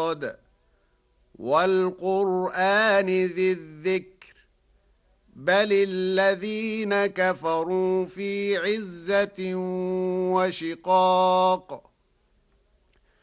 صاد والقرآن ذي الذكر بل الذين كفروا في عزة وشقاق